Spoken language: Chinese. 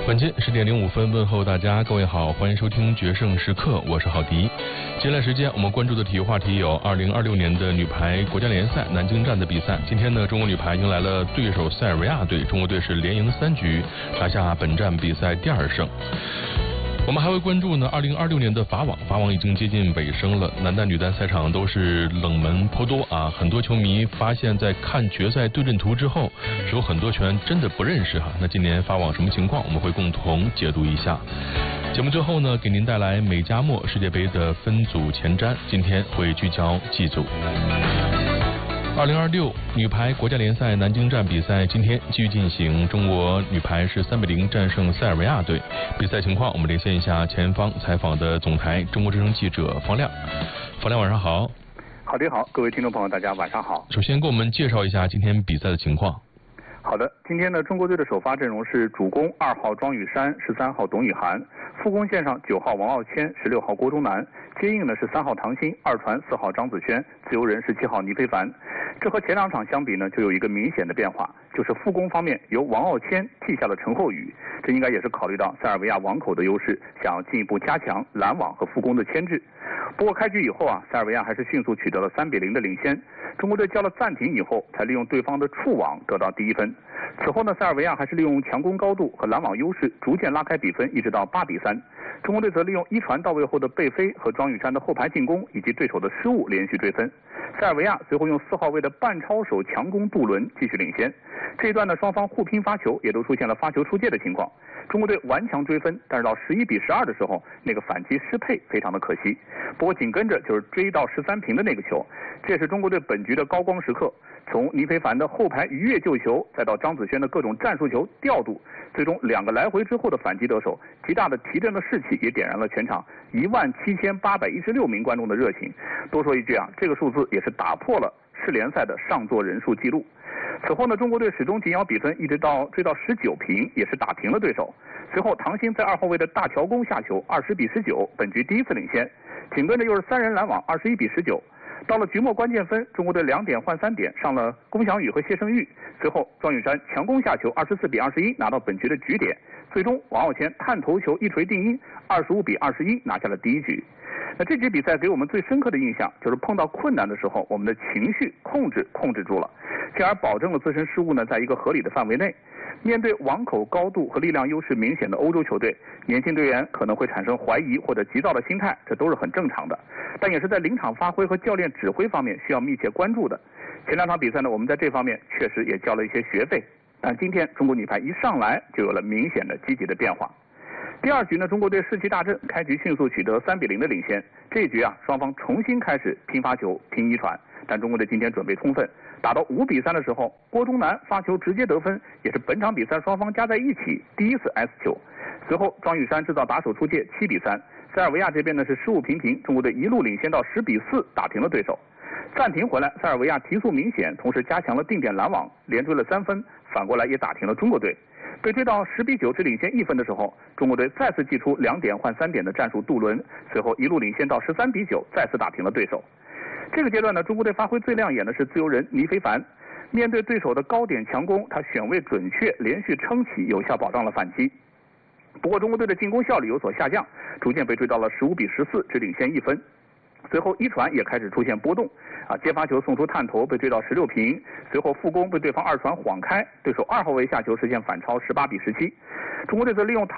晚间10点05分，问候大家，各位好，欢迎收听决胜时刻，我是郝迪。接下来时间我们关注的体育话题有2026年的女排国家联赛南京站的比赛。今天呢，中国女排迎来了对手塞尔维亚队，中国队是连赢3局，拿下本站比赛第2胜。我们还会关注呢2026年的法网已经接近尾声了，男单女单赛场都是冷门颇多啊，很多球迷发现在看决赛对阵图之后，是有很多球员真的不认识哈。那今年法网什么情况，我们会共同解读一下。节目最后呢，给您带来美加墨世界杯的分组前瞻，今天会聚焦G组。2026女排国家联赛南京站比赛今天继续进行，中国女排是3比0战胜塞尔维亚队。比赛情况我们连线一下前方采访的总台中国之声记者方亮。方亮晚上好。 好的好，各位听众朋友大家晚上好。 首先给我们介绍一下今天比赛的情况。 好的，今天呢，中国队的首发阵容是主攻2号庄宇珊、13号董雨涵，副攻线上9号王傲谦、16号郭忠南，接应呢是3号唐鑫、二传4号张子萱，自由人17号倪非凡。这和前2场相比呢，就有一个明显的变化，就是副攻方面由王傲谦替下了陈厚宇，这应该也是考虑到塞尔维亚网口的优势，想要进一步加强拦网和副攻的牵制。不过开局以后啊，塞尔维亚还是迅速取得了3比0的领先。中国队交了暂停以后，才利用对方的触网得到第1分。此后呢，塞尔维亚还是利用强攻高度和拦网优势，逐渐拉开比分，一直到8比3。中国队则利用一传到位后的贝飞和庄宇珊的后排进攻，以及对手的失误连续追分。塞尔维亚随后用4号位的半超手强攻杜伦继续领先。这一段呢，双方互拼发球，也都出现了发球出界的情况。中国队顽强追分，但是到11比12的时候，那个反击失配，非常的可惜。不过紧跟着就是追到13平的那个球，这也是中国队本局的高光时刻。从倪非凡的后排鱼跃救球，再到张子萱的各种战术球调度，最终2个来回之后的反击得手，极大的提振了士气，也点燃了全场17816名观众的热情。多说一句啊，这个数字也是打破了世联赛的上座人数纪录。此后呢，中国队始终紧咬比分，一直到追到19平，也是打平了对手。随后唐鑫在2号位的大乔攻下球，20比19，本局第1次领先。紧跟着又是3人拦网，21比19。到了局末关键分，中国队2点换3点，上了龚翔宇和谢胜玉。随后庄宇珊强攻下球，24比21，拿到本局的局点。最终王傲谦探头球一锤定音，25比21，拿下了第1局。那这局比赛给我们最深刻的印象，就是碰到困难的时候，我们的情绪控制住了，进而保证了自身失误呢在一个合理的范围内。面对网口高度和力量优势明显的欧洲球队，年轻队员可能会产生怀疑或者急躁的心态，这都是很正常的，但也是在临场发挥和教练指挥方面需要密切关注的。前2场比赛呢，我们在这方面确实也交了一些学费，但今天中国女排一上来就有了明显的积极的变化。第2局呢，中国队士气大振，开局迅速取得3比0的领先。这一局啊，双方重新开始拼发球、拼一传，但中国队今天准备充分。打到5比3的时候，郭忠南发球直接得分，也是本场比赛双方加在一起第1次 S 球。随后庄宇珊制造打手出界，7比3。塞尔维亚这边呢是失误频频，中国队一路领先到10比4，打平了对手。暂停回来，塞尔维亚提速明显，同时加强了定点拦网，连追了3分，反过来也打停了中国队。被追到10比9只领先1分的时候，中国队再次祭出2点换3点的战术杜伦，随后一路领先到13比9，再次打平了对手。这个阶段呢，中国队发挥最亮眼的是自由人倪非凡。面对对手的高点强攻，他选位准确，连续撑起，有效保障了反击。不过中国队的进攻效率有所下降，逐渐被追到了15比14，只领先1分。随后一传也开始出现波动，接发球送出探头被追到16平，随后副攻被对方二传晃开，对手2号位下球实现反超18比17。中国队则利用